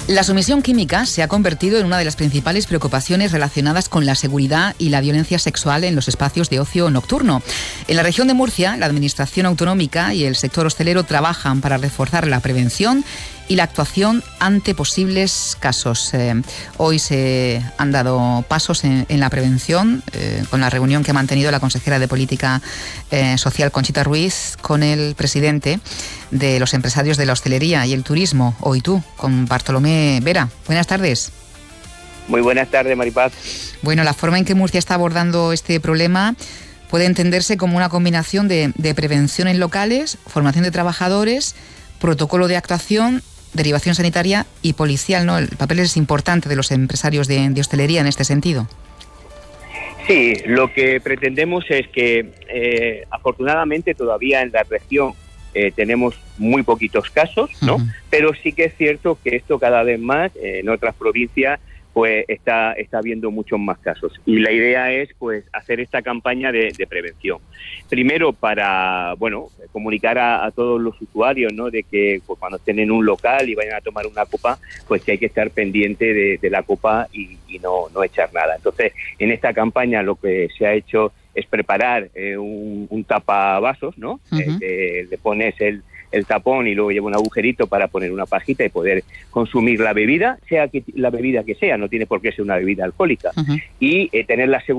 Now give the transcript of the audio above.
La sumisión química se ha convertido en una de las principales preocupaciones relacionadas con la seguridad y la violencia sexual en los espacios de ocio nocturno. En la región de Murcia, la Administración Autonómica y el sector hostelero trabajan para reforzar la prevención y la actuación ante posibles casos. Hoy se han dado pasos en la prevención con la reunión que ha mantenido la consejera de Política Social, Conchita Ruiz, con el presidente de los empresarios de la hostelería y el turismo, OITU, con Bartolomé Vera. Buenas tardes. Muy buenas tardes, Maripaz. Bueno, la forma en que Murcia está abordando este problema puede entenderse como una combinación de prevención en locales, formación de trabajadores, protocolo de actuación, derivación sanitaria y policial, ¿no? El papel es importante de los empresarios de hostelería en este sentido. Sí, lo que pretendemos es que afortunadamente todavía en la región tenemos muy poquitos casos, ¿no? Uh-huh. Pero sí que es cierto que esto cada vez más en otras provincias pues está habiendo muchos más casos. Y la idea es pues hacer esta campaña de prevención. Primero para, bueno, comunicar a todos los usuarios, ¿no? De que pues, cuando estén en un local y vayan a tomar una copa, pues que hay que estar pendiente de la copa y no echar nada. Entonces, en esta campaña lo que se ha hecho es preparar un tapavasos, ¿no? Uh-huh. Le pones el tapón y luego lleva un agujerito para poner una pajita y poder consumir la bebida, sea que la bebida que sea, no tiene por qué ser una bebida alcohólica. Uh-huh. Y tener la seguridad